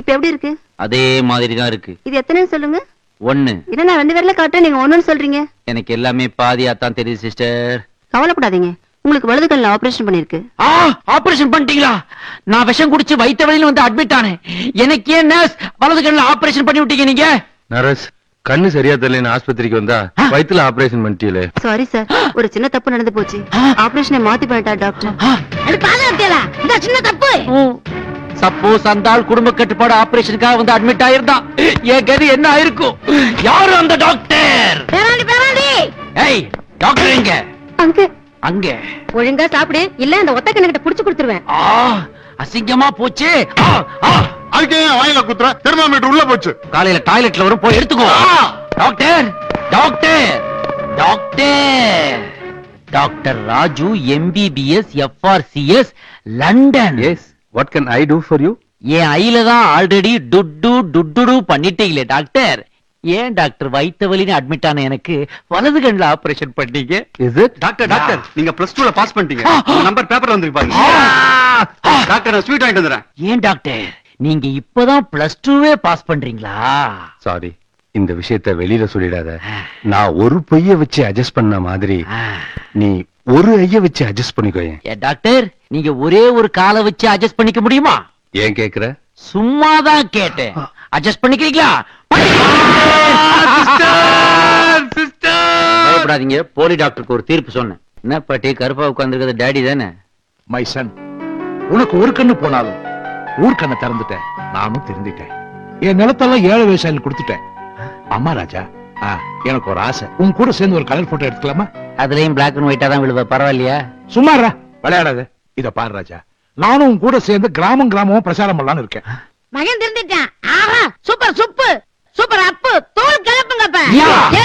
இப்ப எப்படி இருக்கு? அதே மாதிரி தான் இருக்கு. இது எத்தனைன்னு சொல்லுங்க. 1. என்ன நான் 2 விரல காட்டுறேன், நீங்க 1ன்னு சொல்றீங்க. எனக்கு எல்லாமே பாதியா தான் தெரியுது சிஸ்டர். கவலைப்படாதீங்க, உங்களுக்கு வலது கண்ணுல ஆபரேஷன் பண்ணிருக்கு. ஆபரேஷன் பண்ணிட்டீங்களா? நான் விஷம் குடிச்சு வயிற்று வலியில வந்து அட்மிட் ஆனேன். எனக்கு ஏன் நர்ஸ் வலது கண்ணுல ஆபரேஷன் பண்ணி விட்டீங்க நீங்க? நர்ஸ் கண்ணு சரியா தெரியல, ஆஸ்பத்திரிக்கு வந்தா வயித்துல ஆபரேஷன் பண்ணிட்டீங்களே. சாரி சார், ஒரு சின்ன தப்பு நடந்து போச்சு. ஆபரேஷனை மாத்தி பண்ணிட்டார் டாக்டர். இந்த சின்ன தப்பு. சப்போஸ் அந்த ஆள் குடும்ப கட்டுப்பாடு ஆபரேஷனுக்காக வந்து அட்மிட் ஆயிருந்தா என் கதி என்ன ஆயிருக்கும்? யாரு அந்த டாக்டர்? ஏய் டாக்டர் எங்க? அங்க அங்க. ஒழுங்கா சாப்பிடு, இல்ல அந்த ஒத்த கண்ணு கிட்ட புடிச்சு கொடுத்துருவேன். அசிங்கமா போச்சு. அதுக்கு வாயில குத்துற தெர்மாமீட்டர் உள்ள போச்சு. காலையில டாய்லெட்ல வரும், போய் எடுத்துக்கோ. Doctor doctor doctor doctor Raju MBBS FRCS London. S, what can I to for you? என் ஐல தான் ஆல்ரெடி டுட்டு பண்ணிட்டீங்களே டாக்டர். ஏன் டாக்டர் வயித்த வலின்னு அட்மிட் ஆன எனக்கு வலது கண்ணுல ஆபரேஷன் பண்ணீங்க? Is it? டாக்டர் டாக்டர் நீங்க +2ல பாஸ் பண்ணிட்டீங்க. உங்க நம்பர் பேப்பர்ல வந்திருப்பாங்க. டாக்டர் நான் ஸ்வீட் வாங்கிட்டு வந்துறேன். ஏன் டாக்டர் நீங்க இப்பதான் +2வே பாஸ் பண்றீங்களா? சாரி, இந்த விஷயத்தை வெளியில சொல்லிடாத. நான் ஒரு பொய்ய வச்சு அட்ஜஸ்ட் பண்ண மாதிரி நீ ஒரு ஐய வச்சு அட்ஜஸ்ட் பண்ணிக்கோயேன். ஏன் டாக்டர் நீங்க ஒரே ஒரு காலை வச்சு அட்ஜஸ்ட் பண்ணிக்க முடியுமா? ஏன் கேக்குற? சும்மாதான் கேட்டேன். அட்ஜஸ்ட் பண்ணிக்கிறீங்களா? பயப்படாதீங்க, போலி டாக்டருக்கு ஒரு தீர்ப்பு சொன்னேன். என்ன பாட்டி கருப்பா உட்கார்ந்துருக்கிறது டேடி தானே? மை சன், உனக்கு ஒரு கண்ணு போனாலும் ஊர் கண்ணை திறந்துட்டேன். நானும் திருந்திட்டேன். என் நிலத்தெல்லாம் 7 விவசாயிகள் கொடுத்துட்டேன். அம்மா ராஜா, எனக்கு ஒரு ஆசை, உன் கூட சேர்ந்து ஒரு கலர் போட்டோ எடுத்துக்கலாமா? அதுலயும் பிளாக் அண்ட் ஒயிட்டா தான் விழுவ, பரவாயில்லையா? சும்மாரா விளையாடாத. இத பாரு ராஜா, நானும் உன் கூட சேர்ந்து கிராமம் பிரச்சாரம் பண்ணலாம்னு இருக்கேன். மகன் திருந்துட்டான். ஆஹா, சூப்பர் சூப்பு, சூப்பர் அப்பு, தூள் கிளப்புங்கப்ப.